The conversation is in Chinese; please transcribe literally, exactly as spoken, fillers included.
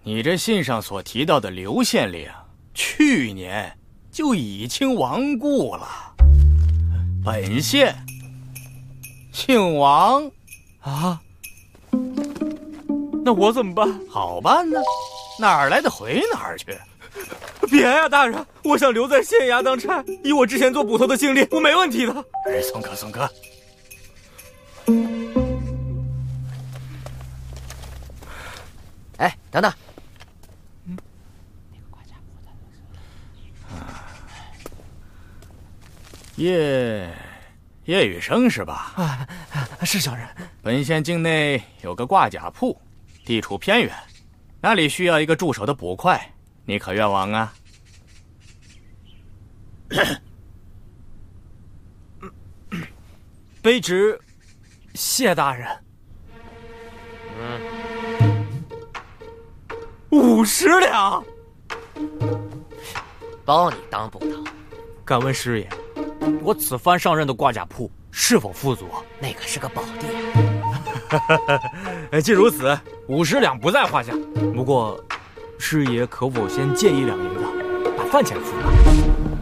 你这信上所提到的刘县令，去年就已经亡故了。本县姓王啊，那我怎么办？ 好办呢，哪儿来的回哪儿去。 别呀，大人，我想留在县衙当差，以我之前做捕头的经历，我没问题的。 哎，松哥，松哥。 哎，等等。 嗯， 那个挂架铺的。 啊，叶叶雨生是吧？ 啊，是小人。 本县境内有个挂甲铺，地处偏远，那里需要一个驻守的捕快，你可愿往啊？ 卑职谢大人。 嗯， 五十两， 包你当捕头。 敢问师爷，我此番上任的挂甲铺是否富足？ 那可是个宝地啊！既如此，五十两不在话下。不过，师爷可否先借一两银子，把饭钱付了？